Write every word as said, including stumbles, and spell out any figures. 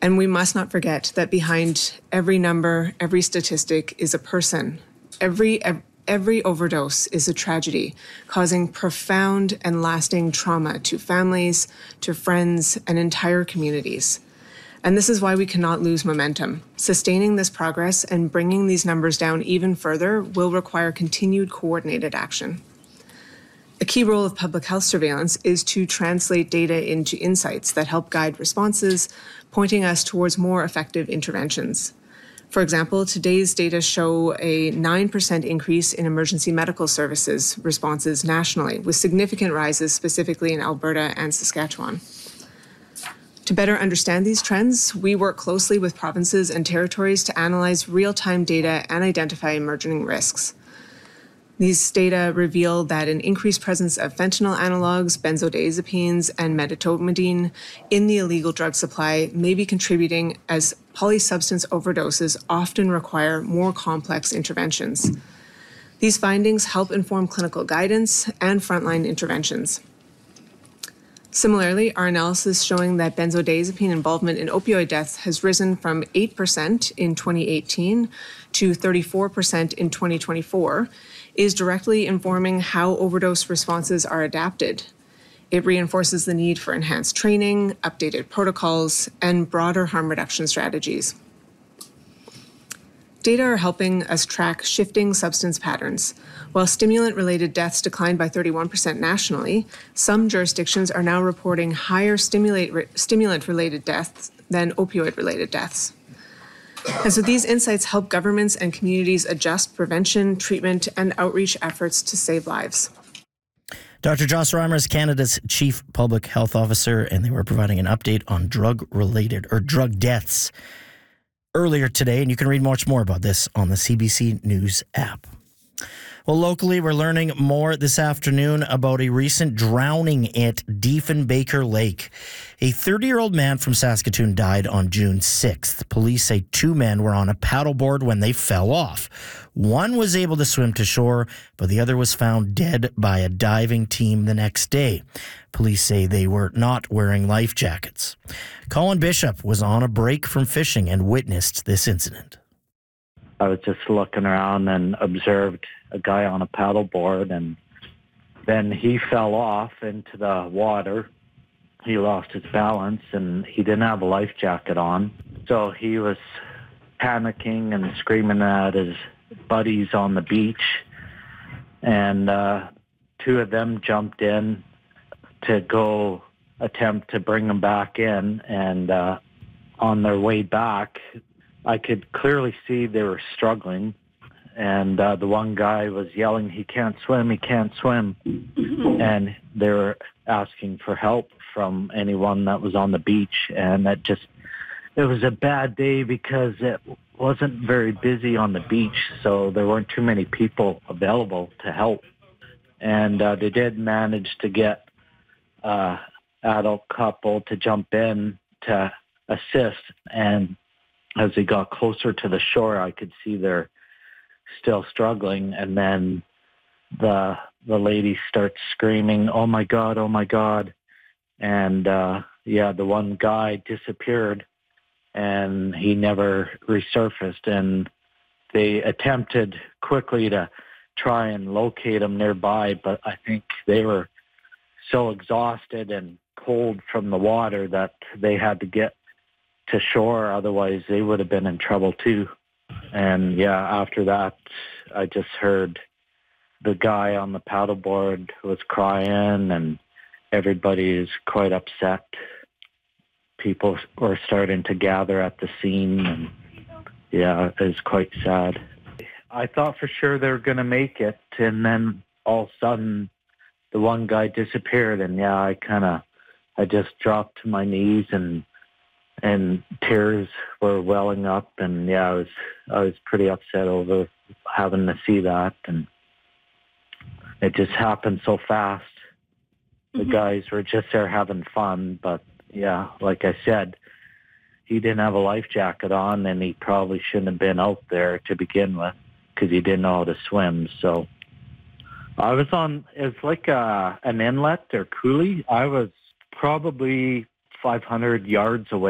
And we must not forget that behind every number, every statistic is a person. Every, every overdose is a tragedy, causing profound and lasting trauma to families, to friends, and entire communities. And this is why we cannot lose momentum. Sustaining this progress and bringing these numbers down even further will require continued coordinated action. A key role of public health surveillance is to translate data into insights that help guide responses, pointing us towards more effective interventions. For example, today's data show a nine percent increase in emergency medical services responses nationally, with significant rises specifically in Alberta and Saskatchewan. To better understand these trends, we work closely with provinces and territories to analyze real-time data and identify emerging risks. These data reveal that an increased presence of fentanyl analogs, benzodiazepines, and medetomidine in the illegal drug supply may be contributing, as polysubstance overdoses often require more complex interventions. These findings help inform clinical guidance and frontline interventions. Similarly, our analysis showing that benzodiazepine involvement in opioid deaths has risen from eight percent in twenty eighteen to thirty-four percent in twenty twenty-four is directly informing how overdose responses are adapted. It reinforces the need for enhanced training, updated protocols, and broader harm reduction strategies. Data are helping us track shifting substance patterns. While stimulant-related deaths declined by thirty-one percent nationally, some jurisdictions are now reporting higher stimulant-related deaths than opioid-related deaths. And so these insights help governments and communities adjust prevention, treatment, and outreach efforts to save lives. Doctor Joss Reimer is Canada's Chief Public Health Officer, and they were providing an update on drug-related or drug deaths earlier today, and you can read much more about this on the C B C News app. Well, locally, we're learning more this afternoon about a recent drowning at Diefenbaker Lake. A thirty-year-old man from Saskatoon died on June sixth. Police say two men were on a paddleboard when they fell off. One was able to swim to shore, but the other was found dead by a diving team the next day. Police say they were not wearing life jackets. Colin Bishop was on a break from fishing and witnessed this incident. I was just looking around and observed a guy on a paddleboard, and then he fell off into the water. He lost his balance, and he didn't have a life jacket on. So he was panicking and screaming at his buddies on the beach, and uh, two of them jumped in to go attempt to bring him back in, and uh, on their way back, I could clearly see they were struggling, and uh, the one guy was yelling, "He can't swim, he can't swim," and they were asking for help from anyone that was on the beach, and that just, it was a bad day because it wasn't very busy on the beach, so there weren't too many people available to help, and uh, they did manage to get an adult couple to jump in to assist, and as they got closer to the shore, I could see they're still struggling. And then the the lady starts screaming, "Oh my God, oh my God." And uh, yeah, the one guy disappeared and he never resurfaced. And they attempted quickly to try and locate him nearby, but I think they were so exhausted and cold from the water that they had to get to shore, otherwise they would have been in trouble too. And yeah, after that, I just heard the guy on the paddleboard was crying, and everybody is quite upset. People were starting to gather at the scene, and yeah, it was quite sad. I thought for sure they were going to make it, and then all of a sudden, the one guy disappeared, and yeah, I kind of, I just dropped to my knees, and and tears were welling up, and yeah, I was I was pretty upset over having to see that, and it just happened so fast. Mm-hmm. The guys were just there having fun, but yeah, like I said, he didn't have a life jacket on, and he probably shouldn't have been out there to begin with because he didn't know how to swim. So I was on, it's like a, an inlet or coulee. I was probably five hundred yards away.